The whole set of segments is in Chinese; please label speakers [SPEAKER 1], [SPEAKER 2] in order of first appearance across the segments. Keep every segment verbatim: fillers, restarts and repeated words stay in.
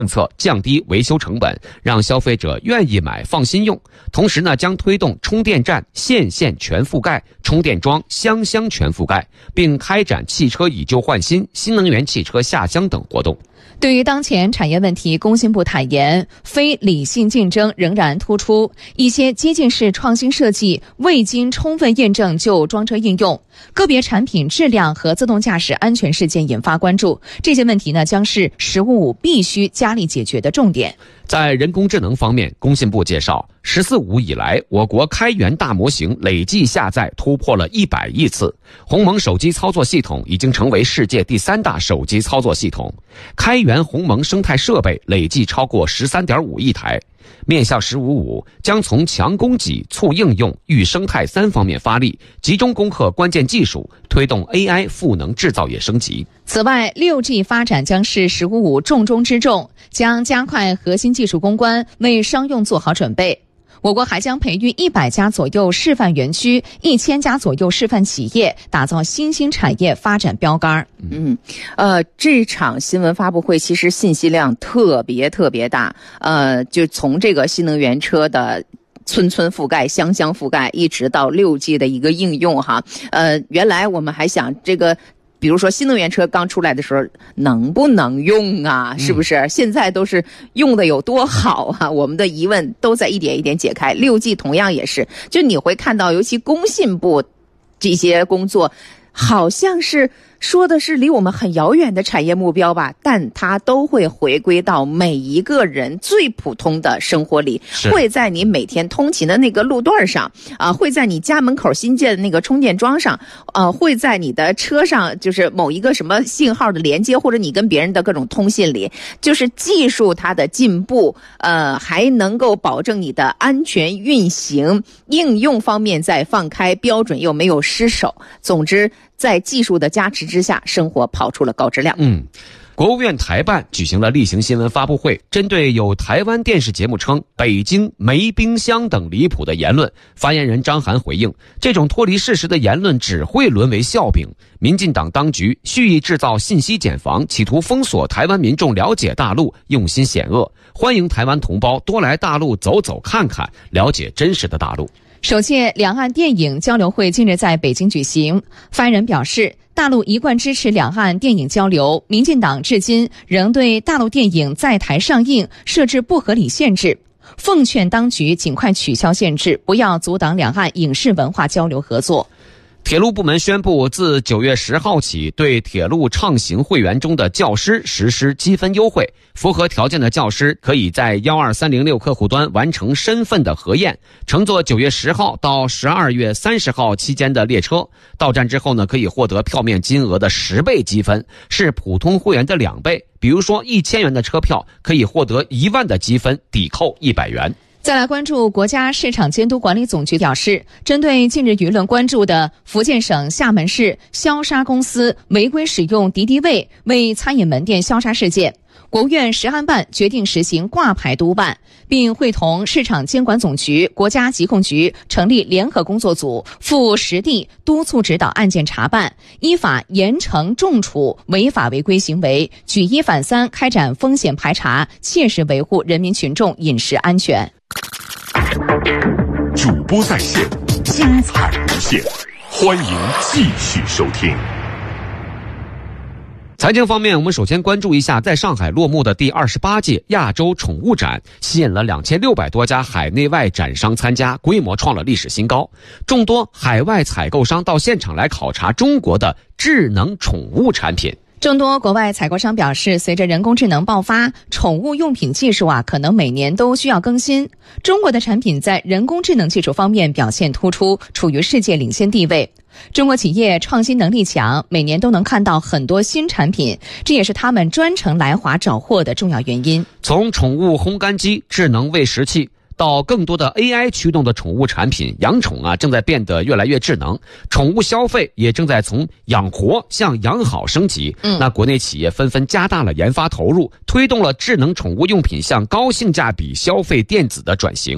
[SPEAKER 1] 政策降低维修成本，让消费者愿意买、放心用。同时呢，将推动充电站线线全覆盖、充电桩箱箱全覆盖，并开展汽车以旧换新、新能源汽车下乡等活动。
[SPEAKER 2] 对于当前产业问题，工信部坦言，非理性竞争仍然突出，一些接近式创新设计未经充分验证就装车应用，个别产品质量和自动驾驶安全事件引发关注。这些问题呢，将是“十五五”必须加力解决的重点。
[SPEAKER 1] 在人工智能方面，工信部介绍，十四五以来，我国开源大模型累计下载突破了一百亿次。鸿蒙手机操作系统已经成为世界第三大手机操作系统，开源鸿蒙生态设备累计超过十三点五亿台。面向十五五，将从强供给、促应用、育生态三方面发力，集中攻克关键技术，推动 A I 赋能制造业升级。
[SPEAKER 2] 此外， 六 G 发展将是十五五重中之重，将加快核心技术攻关，为商用做好准备。我国还将培育一百家左右示范园区、一千家左右示范企业，打造新兴产业发展标杆。
[SPEAKER 3] 嗯，呃，这场新闻发布会其实信息量特别特别大，呃，就从这个新能源车的村村覆盖、乡乡覆盖，一直到六 G 的一个应用哈。呃，原来我们还想这个。比如说新能源车刚出来的时候能不能用啊，是不是、嗯、现在都是用的有多好啊，我们的疑问都在一点一点解开。 六 G 同样也是，就你会看到尤其工信部这些工作好像是说的是离我们很遥远的产业目标吧，但它都会回归到每一个人最普通的生活里，会在你每天通勤的那个路段上啊，会在你家门口新建的那个充电桩上啊，会在你的车上，就是某一个什么信号的连接，或者你跟别人的各种通信里，就是技术它的进步，呃，还能够保证你的安全运行，应用方面在放开，标准又没有失守。总之在技术的加持之下，生活跑出了高质量。
[SPEAKER 1] 嗯，国务院台办举行了例行新闻发布会，针对有台湾电视节目称北京没冰箱等离谱的言论，发言人张涵回应，这种脱离事实的言论只会沦为笑柄。民进党当局蓄意制造信息茧房，企图封锁台湾民众了解大陆，用心险恶。欢迎台湾同胞多来大陆走走看看，了解真实的大陆。
[SPEAKER 2] 首届两岸电影交流会近日在北京举行，发言人表示，大陆一贯支持两岸电影交流，民进党至今仍对大陆电影在台上映设置不合理限制，奉劝当局尽快取消限制，不要阻挡两岸影视文化交流合作。
[SPEAKER 1] 铁路部门宣布，自九月十号起，对铁路畅行会员中的教师实施积分优惠。符合条件的教师可以在一二三零六客户端完成身份的核验，乘坐九月十号到十二月三十号期间的列车，到站之后呢，可以获得票面金额的十倍积分，是普通会员的两倍。比如说一千元的车票，可以获得一万的积分，抵扣一百元。
[SPEAKER 2] 再来关注国家市场监督管理总局表示，针对近日舆论关注的福建省厦门市消杀公司违规使用敌敌畏为餐饮门店消杀事件，国务院食安办决定实行挂牌督办，并会同市场监管总局、国家疾控局成立联合工作组，赴实地督促指导案件查办，依法严惩重处违法违规行为，举一反三开展风险排查，切实维护人民群众饮食安全。
[SPEAKER 4] 主播在线，精彩无限，欢迎继续收听。
[SPEAKER 1] 财经方面，我们首先关注一下在上海落幕的第二十八届亚洲宠物展，吸引了两千六百多家海内外展商参加，规模创了历史新高。众多海外采购商到现场来考察中国的智能宠物产品。
[SPEAKER 2] 众多国外采购商表示，随着人工智能爆发，宠物用品技术啊，可能每年都需要更新。中国的产品在人工智能技术方面表现突出，处于世界领先地位。中国企业创新能力强，每年都能看到很多新产品，这也是他们专程来华找货的重要原因。
[SPEAKER 1] 从宠物烘干机、智能喂食器到更多的 A I 驱动的宠物产品，养宠啊正在变得越来越智能，宠物消费也正在从养活向养好升级。嗯，那国内企业纷纷加大了研发投入，推动了智能宠物用品向高性价比消费电子的转型。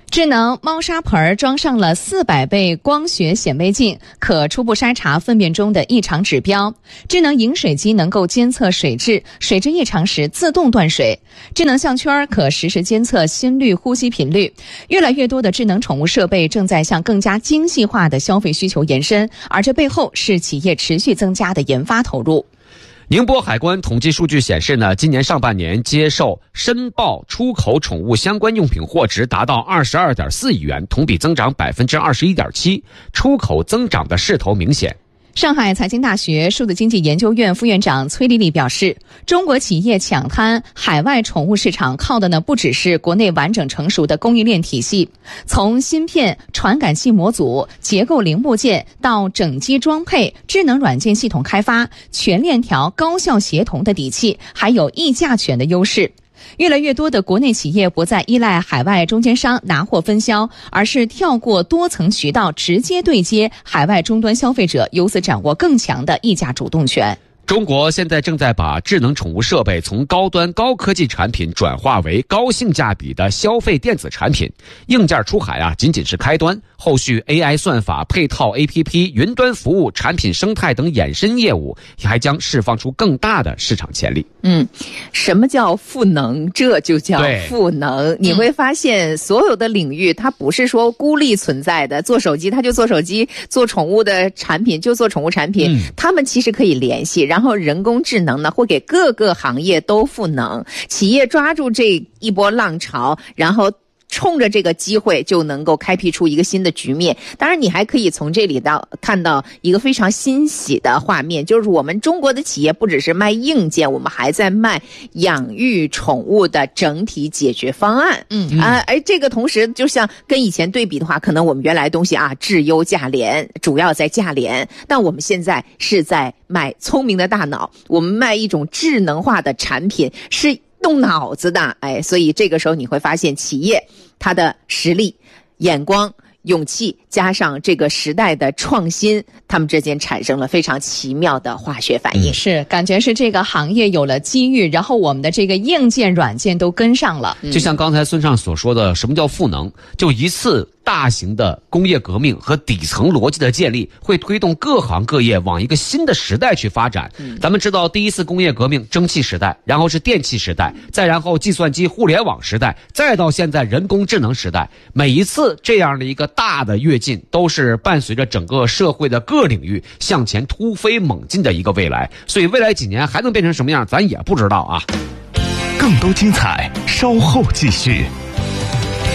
[SPEAKER 2] 智能猫砂盆装上了四百倍光学显微镜，可初步筛查粪便中的异常指标。智能饮水机能够监测水质，水质异常时自动断水。智能项圈可实时监测心率、呼吸频率。越来越多的智能宠物设备正在向更加精细化的消费需求延伸，而这背后是企业持续增加的研发投入。
[SPEAKER 1] 宁波海关统计数据显示呢，今年上半年接受申报出口宠物相关用品货值达到 二十二点四亿元，同比增长 百分之二十一点七， 出口增长的势头明显。
[SPEAKER 2] 上海财经大学数字经济研究院副院长崔丽丽表示，中国企业抢滩海外宠物市场靠的呢不只是国内完整成熟的供应链体系，从芯片、传感器模组、结构零部件到整机装配、智能软件系统开发，全链条高效协同的底气，还有议价权的优势。越来越多的国内企业不再依赖海外中间商拿货分销，而是跳过多层渠道直接对接海外终端消费者，由此掌握更强的议价主动权。
[SPEAKER 1] 中国现在正在把智能宠物设备从高端高科技产品转化为高性价比的消费电子产品。硬件出海啊，仅仅是开端，后续 A I 算法、配套 A P P、云端服务、产品生态等衍生业务，还将释放出更大的市场潜力。
[SPEAKER 3] 嗯，什么叫赋能？这就叫赋能。你会发现，所有的领域它不是说孤立存在的，做手机它就做手机，做宠物的产品就做宠物产品，嗯、它们其实可以联系。然后人工智能呢，会给各个行业都赋能，企业抓住这一波浪潮，然后冲着这个机会就能够开辟出一个新的局面。当然你还可以从这里到看到一个非常欣喜的画面，就是我们中国的企业不只是卖硬件，我们还在卖养育宠物的整体解决方案。嗯啊，而这个同时就像跟以前对比的话，可能我们原来东西啊质优价廉，主要在价廉，但我们现在是在卖聪明的大脑，我们卖一种智能化的产品，是动脑子的。哎，所以这个时候你会发现企业它的实力、眼光、勇气，加上这个时代的创新，他们之间产生了非常奇妙的化学反应。
[SPEAKER 2] 嗯、是感觉是这个行业有了机遇，然后我们的这个硬件软件都跟上了。
[SPEAKER 1] 就像刚才孙畅所说的，什么叫赋能？就一次大型的工业革命和底层逻辑的建立，会推动各行各业往一个新的时代去发展。嗯、咱们知道第一次工业革命蒸汽时代，然后是电气时代，再然后计算机互联网时代，再到现在人工智能时代。每一次这样的一个大的跃进，都是伴随着整个社会的各领域向前突飞猛进的一个未来。所以未来几年还能变成什么样，咱也不知道啊。
[SPEAKER 4] 更多精彩稍后继续。